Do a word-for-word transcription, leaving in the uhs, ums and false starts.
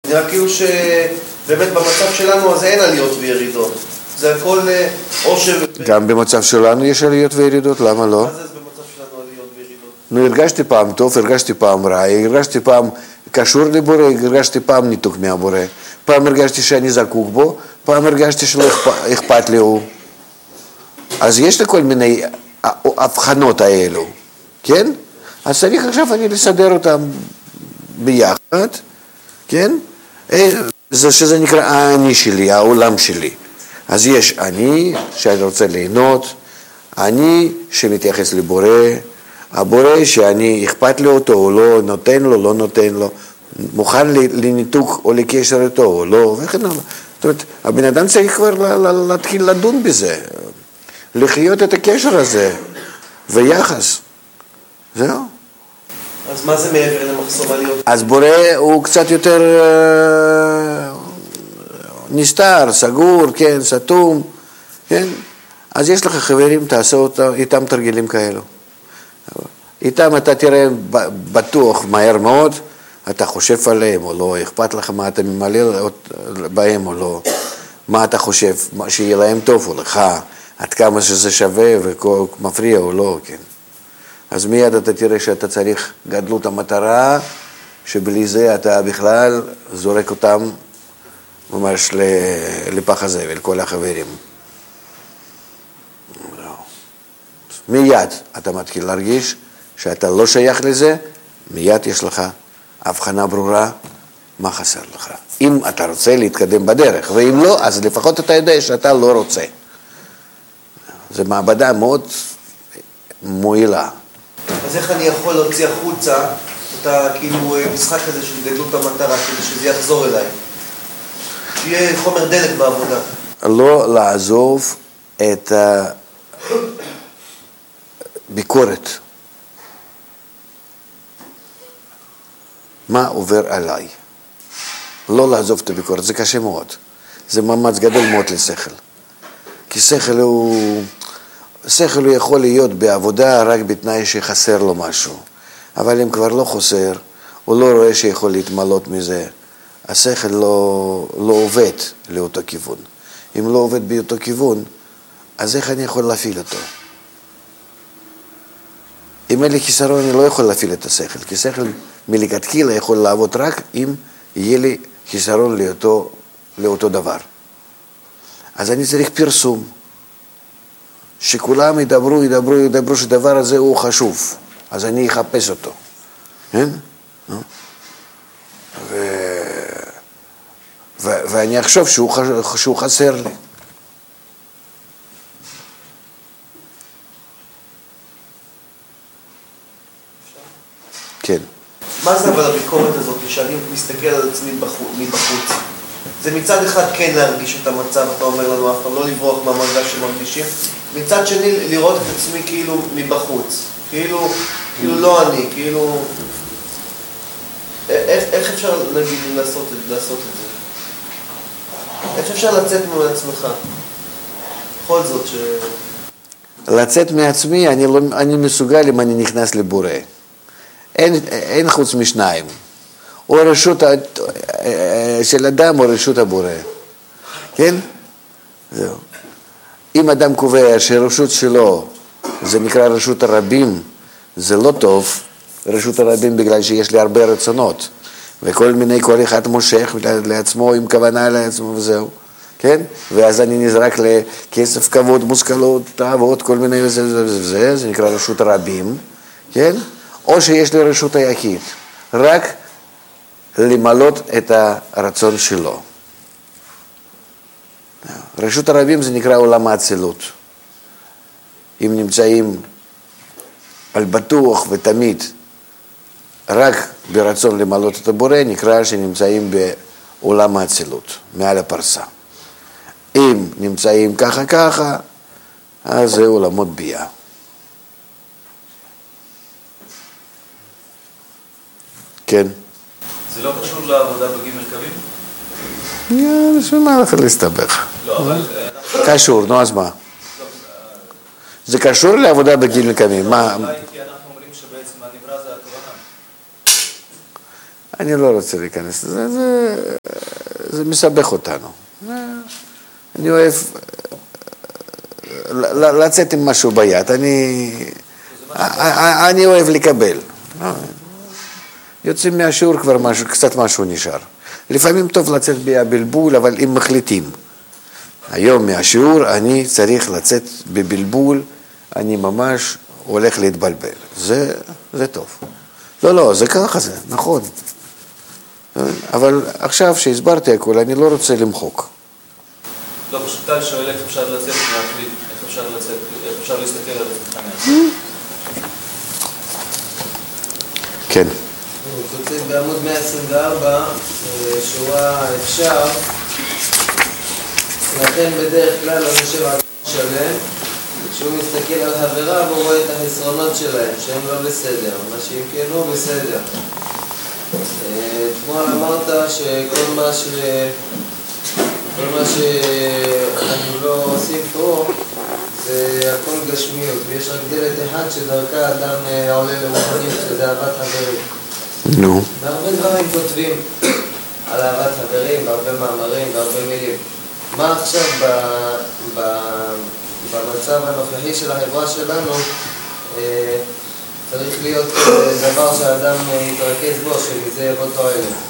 נראה כאילו שבאמת במצב שלנו אז אין עליות וירידות. זה הכל או ש... גם במצב שלנו יש עליות וירידות, למה לא? מה זה במצב שלנו עליות וירידות? נו, הרגשתי פעם טוב, הרגשתי פעם רע, הרגשתי פעם קשור לבורא, הרגשתי פעם ניתוק מהבורא. פעם הרגשתי שאני זקוק בו, פעם הרגשתי שלא אכפת לי הוא. אז יש לי כל מיני הבחנות האלו, כן? אז צריך עכשיו אני לסדר אותם ביחד, כן? זה שזה נקרא האני שלי, העולם שלי. אז יש אני שאני רוצה ליהנות, אני שמתייחס לבורא, הבורא שאני אכפת לי אותו או לא, נותן לו, לא נותן לו, מוכן לניתוק או לקשר איתו או לא, וכן הלאה. זאת אומרת, הבן אדם צריך כבר להתחיל לדון בזה, לחיות את הקשר הזה ויחס. זהו. אז מה זה מעבר למחסום עליות? אז בורא הוא קצת יותר נסתר, סגור, כן, סתום, כן? אז יש לך חברים, תעשה אותם, איתם תרגילים כאלו. איתם אתה תראה בטוח מהר מאוד, אתה חושב עליהם או לא, אכפת לך מה אתה ממלא בהם או לא, מה אתה חושב, שיהיה להם טוב או לך, עד כמה שזה שווה ומפריע או לא, כן. אז מיד אתה תראה שאתה צריך גדלות המטרה, שבלי זה אתה בכלל זורק אותם ממש לפח הזבל, כל החברים. מיד אתה מתחיל להרגיש שאתה לא שייך לזה, מיד יש לך הבחנה ברורה מה חסר לך. אם אתה רוצה להתקדם בדרך, ואם לא, אז לפחות אתה יודע שאתה לא רוצה. זו מעבדה מאוד מועילה. אז איך אני יכול להוציא החוצה את הכאילו משחק הזה של גדלות המטרה, כדי שזה יחזור אליי? שיהיה חומר דלק בעבודה. לא לעזוב את הביקורת. מה עובר עליי? לא לעזוב את הביקורת, זה קשה מאוד. זה מאמץ גדול מאוד לשכל. כי שכל הוא... שכל הוא יכול להיות בעבודה רק בתנאי שחסר לו משהו. אבל אם כבר לא חסר, הוא לא רואה שיכול להתמלות מזה. השכל לא, לא עובד לאותו כיוון. אם לא עובד באותו כיוון, אז איך אני יכול להפעיל אותו? אם אין לי חיסרון, אני לא יכול להפעיל את השכל. כי שכל מלכתחילה יכול לעבוד רק אם יהיה לי חיסרון לאותו, לאותו דבר. אז אני צריך פרסום. שכולם ידברו, ידברו, ידברו שדבר הזה הוא חשוב. אז אני אחפש אותו. כן? ו... ו... ואני אחשוב שהוא, ח... שהוא חסר לי. כן. מה זה אבל הביקורת הזאת, שאני מסתכל על עצמי מבחוץ? זה מצד אחד כן להרגיש את המצב, אתה אומר לנו אף פעם, לא לברוח מהמרגש שמרגישים. מצד שני, לראות את עצמי כאילו מבחוץ. כאילו, כאילו לא אני, כאילו... איך, איך אפשר להגיד לעשות, לעשות את זה? איך אפשר לצאת מעצמך? בכל זאת ש... לצאת מעצמי, אני, לא, אני מסוגל אם אני נכנס לבורא. אין, אין חוץ משניים. או רשות של אדם או רשות הבורא. כן? זהו. אם אדם קובע שרשות שלו, זה נקרא רשות הרבים, זה לא טוב, רשות הרבים בגלל שיש לי הרבה רצונות, וכל מיני, כל אחד מושך לעצמו עם כוונה לעצמו וזהו, כן? ואז אני נזרק לכסף, כבוד, מושכלות, תאוות, כל מיני וזה וזה וזה, זה נקרא רשות הרבים, כן? או שיש לי רשות היחיד, רק למלות את הרצון שלו. רשות הרבים זה נקרא עולם האצילות. אם נמצאים על בטוח ותמיד רק ברצון למלות את הבורא, נקרא שנמצאים בעולם האצילות, מעל הפרסה. אם נמצאים ככה ככה, אז זה עולמות ביאה. כן. זה לא קשור לעבודה בג' מרכבים? יאללה, שמה לך להסתבך? לא, אבל... קשור, נו אז מה? זה קשור לעבודה בגיל מקמים, מה? אולי כי אנחנו אומרים שבעצם הנברא זה הכוונה. אני לא רוצה להיכנס לזה, זה זה מסבך אותנו. אני אוהב לצאת עם משהו ביד, אני, אני אוהב לקבל. יוצאים מהשיעור כבר משהו, קצת משהו נשאר. לפעמים טוב לצאת בבלבול, אבל אם מחליטים. היום מהשיעור אני צריך לצאת בבלבול, אני ממש הולך להתבלבל. זה, זה טוב. לא, לא, זה ככה זה, נכון. אבל עכשיו שהסברתי הכל, אני לא רוצה למחוק. לא, פשוט טל שואל איך אפשר לצאת מהכלי, איך אפשר לצאת, איך אפשר להסתכל על עצמך מהצד. כן. הוא כותב בעמוד מאה עשרים וארבע, שורה אפשר, לכן בדרך כלל הוא יושב על שלם, כשהוא מסתכל על חבריו הוא רואה את החסרונות שלהם, שהם לא בסדר, מה שאם כן הוא בסדר. אתמול אמרת שכל מה ש... כל מה שאנחנו לא עושים פה זה הכל גשמיות, ויש רק דלת אחד שדרכה אדם עולה לרוחניות, שזה אהבת חברים. נו. והרבה דברים כותבים על אהבת חברים, והרבה מאמרים, והרבה מילים. מה עכשיו ב, ב, במצב הנוכחי של החברה שלנו אה, צריך להיות דבר שהאדם יתרכז בו, שמזה יבוא תועלת?